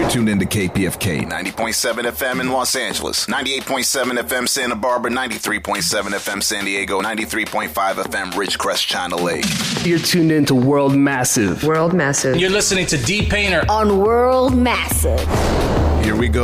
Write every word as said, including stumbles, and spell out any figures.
You're tuned into K P F K ninety point seven F M in Los Angeles, ninety-eight point seven F M Santa Barbara, ninety-three point seven F M San Diego, ninety-three point five F M Ridgecrest, China Lake. You're tuned into World Massive. World Massive. You're listening to D Painter on World Massive. Here we go.